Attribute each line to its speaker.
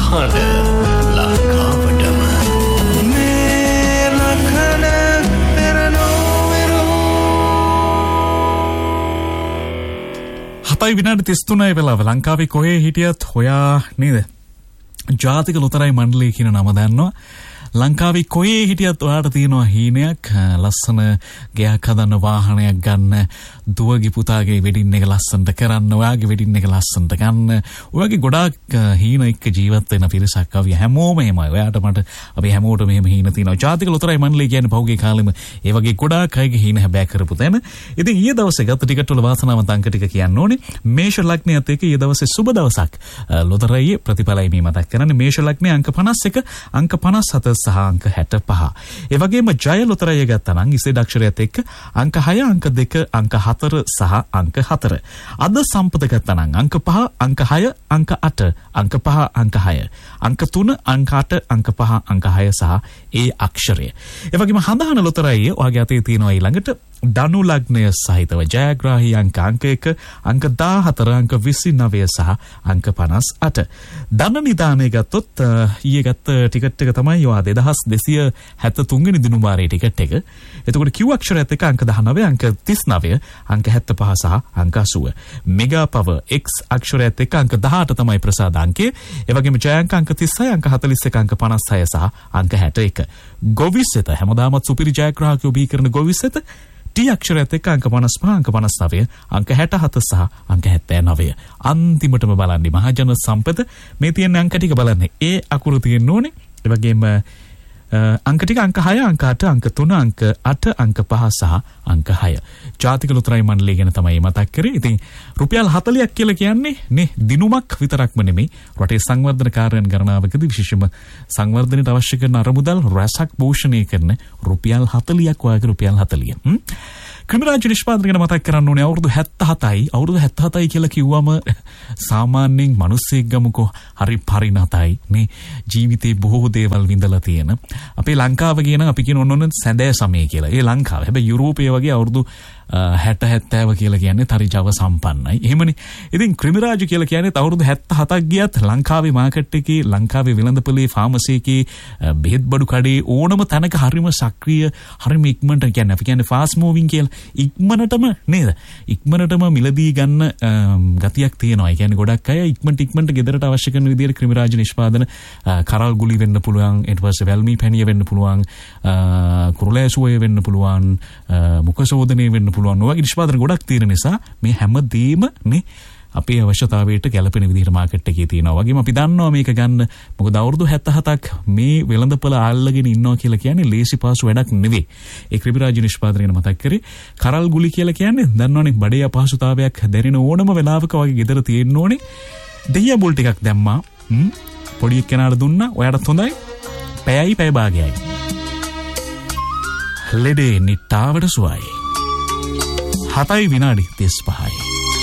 Speaker 1: හඬ ලංකාවටම මේ ලක්හන පෙරනෝවෙරෝ
Speaker 2: 7:33 වෙලාව ලංකාවේ කොහේ හිටියත් හොයා නේද ජාතික ලොතරැයි මණ්ඩලය කියන නම දන්නවා ලංකාවේ කොහේ හිටියත් ඔයාට තියෙනවා හීනයක් ලස්සන ගයක් හදන්න වාහනයක් ගන්න දුවගේ පුතාගේ වෙඩින් එක ලස්සනට කරන්න ඔයාගේ වෙඩින් එක ලස්සනට ගන්න ඔයාගේ ගොඩාක් හීන එක්ක ජීවත් වෙන පිරිසක් අපි හැමෝම එහෙමයි ඔයාට මට අපි හැමෝටම එහෙම හීන තියෙනවා ජාතික ලොතරැයි මණ්ඩලය කියන්නේ පහුගිය කාලෙම ඒ වගේ ගොඩාක් අයගේ හීන හැබෑ කරපු තැන ඉතින් ඊයේ දවසේ ගත්ත ටිකට් වල වාසනාවන්ත අංක ටික කියන්න ඕනේ මේෂ ලග්නයත් එක්ක ඊයේ දවසේ සුබ දවසක් ලොතරැයි ප්‍රතිඵලයි මේ මතක් කරන්නේ මේෂ ලග්නයේ අංක 51 අංක 57 සහ අංක 65. ඒ වගේම ජය ලොතරැයි ගත්තා නම් ඉසේඩ අක්ෂරයත් එක්ක අංක 6 අංක 2 අංක 4 සහ අංක 4. අද සම්පත ගත්තා නම් අංක 5 අංක 6 අංක 8 අංක 5 අංක 6 අංක 3 අංක 8 අංක 5 අංක 6 සහ ඒ අක්ෂරය. ඒ වගේම හඳහන ලොතරැයි ඔයාගේ අතේ තියෙනවා ඊළඟට ධනු ලග්නය සහිතව ජයග්‍රාහී අංක 1 අංක 14 අංක 29 සහ අංක 58. ධන නිදානය ගත්තොත් ඊයේ ගත්ත ටිකට් එක තමයි ඔයා 2273 වෙනි දින වාරයේ ටිකට් එක. එතකොට Q අක්ෂරයත් එක්ක අංක 19 අංක 39 අංක 75 සහ අංක 80. මෙගා පවර් X අක්ෂරයත් එක්ක අංක 18 තමයි ප්‍රසාද අංකය. ඒ වගේම ජයාංක අංක 36 අංක 41 අංක 56 සහ අංක 61. ගොවිසෙත හැමදාමත් සුපිරි ජයග්‍රාහකයෝ බී කරන ගොවිසෙත T අක්ෂරයත් එක්ක අංක 55 අංක 59 අංක 67 සහ අංක 79. අන්තිමටම බලන්නේ මහජන සම්පත මේ තියෙන අංක ටික බලන්නේ ඒ අකුරු තියෙන්න ඕනේ. ඒ වගේම අංක ටික අංක 6 අංක 8 අංක 3 අංක 8 අංක 5 සහ අංක 6. ජාතික ලොතරැයි මණ්ඩලය ගැන තමයි මතක් කරේ. ඉතින් රුපියල් 40ක් කියලා කියන්නේ නේ දිනුමක් විතරක්ම නෙමෙයි රටේ සංවර්ධන කාර්යයන් ගණනාවකදී විශේෂම සංවර්ධනයට අවශ්‍ය කරන අරමුදල් රැසක් පෝෂණය කරන රුපියල් 40ක් වගේ රුපියල් 40. ක්‍රිමිරාජ්‍ය නිෂ්පාදනය ගැන මතක් කරන්න ඕනේ අවුරුදු 77යි කියලා කිව්වම සාමාන්‍යයෙන් මිනිස්සෙක් ගමුකෝ හරි පරිණතයි නේ ජීවිතේ බොහෝ දේවල් විඳලා තියෙන අපේ ලංකාව කියන අපි කියන ඕන සැඳෑ සමය කියලා. ඒ ලංකාව. හැබැයි යුරෝපය වගේ අවුරුදු 60 කියලා කියන්නේ හරි ජව සම්පන්නයි. එහෙමනේ. ඉතින් ක්‍රිමිරාජ්‍ය කියලා කියන්නේ අවුරුදු 77ක් ගියත් ලංකාවේ මාකට් එකේ ලංකාවේ වෙළඳපොලේ ෆාමසි එකේ බෙහෙත් බඩු කඩේ ඕනම තැනක හරිම සක්‍රීය හරිම ඉක්මනට කියන්නේ අපි කියන්නේ ෆාස්ට් මූවින් කියලා. ඉක්මනටම නේද? ඉක්මනටම මිලදී ගන්න ගතියක් තියෙනවා. ඒ කියන්නේ ගොඩක් අය ඉක්මනට ගෙදරට අවශ්‍ය කරන විදිහට ක්‍රිමිරාජ්‍ය නිෂ්පාදන කරල් ගුලි වෙන්න පුළුවන්, ඊට පස්සේ වැල්මි පැණිය වෙන්න පුළුවන්, කුරුලෑසුවය වෙන්න පුළුවන්, මුඛ සෝදනය වෙන්න පුළුවන්. ඔයගේ නිෂ්පාදන ගොඩක් තියෙන නිසා මේ හැමදේම නේ අපේ අවශ්‍යතාවයට ගැලපෙන විදිහට මාකට් එකේ තියෙනවා. වගේම අපි දන්නවා මේක ගන්න. මොකද අවුරුදු 77ක් මේ වෙළඳපොළ අල්ලගෙන ඉන්නවා කියලා කියන්නේ ලේසි පාසු වැඩක් නෙවෙයි. ඒ ක්‍රිමිරාජ්‍ය නිෂ්පාදනය ගැන මතක් කරේ. කරල් ගුලි කියලා කියන්නේ දන්නවනේ බඩේ අපහසුතාවයක් දැනෙන ඕනම වෙලාවක වගේ ගෙදර තියෙන්න ඕනේ. දෙහිය බුල් ටිකක් දැම්මා. පොඩි කෙනාට දුන්නා. ඔයාටත් හොඳයි. පැයයි පැය භාගයයි. ලෙඩේ නිට්ටාවට සුවයි. 7 විනාඩි 35යි.